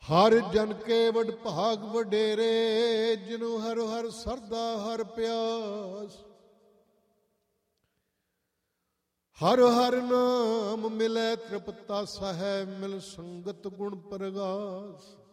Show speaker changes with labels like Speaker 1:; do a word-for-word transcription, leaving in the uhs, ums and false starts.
Speaker 1: ਹਰ ਜਨ ਕੇ ਵਡ ਭਾਗ ਵਡੇਰੇ, ਜਿਨੂੰ ਹਰ ਹਰ ਸਰਦਾ ਹਰ ਪਿਆਸ। ਹਰ ਹਰ ਨਾਮ ਮਿਲੈ ਤ੍ਰਿਪਤਾ ਸਹੈ, ਮਿਲ ਸੰਗਤ ਗੁਣ ਪ੍ਰਗਾਸ।